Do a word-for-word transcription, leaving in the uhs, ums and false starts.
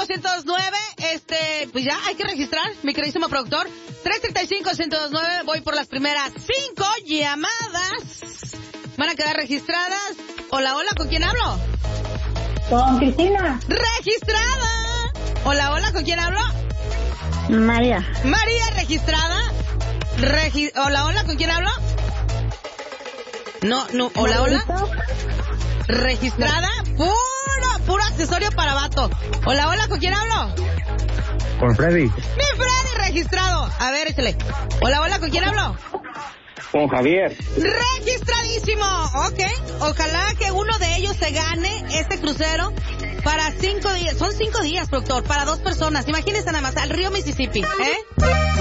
cinco, uno cero dos nueve. Este, pues ya hay que registrar, mi queridísimo productor. tres tres cinco, uno cero dos nueve. Voy por las primeras cinco llamadas. Van a quedar registradas. Hola, hola, ¿con quién hablo? Con Cristina. Registrada. Hola, hola, ¿con quién hablo? María. María, registrada. Regi- hola, hola, ¿con quién hablo? No, no, hola, hola. Registrada. Puro, puro accesorio para vato. Hola, hola, ¿con quién hablo? Con Freddy. Mi Freddy, registrado. A ver, échale. Hola, hola, ¿con quién hablo? Con Javier. Registradísimo. Ok. Ojalá que uno de ellos se gane este crucero para cinco días. Son cinco días, productor, para dos personas. Imagínense nada más, al río Mississippi, ¿eh?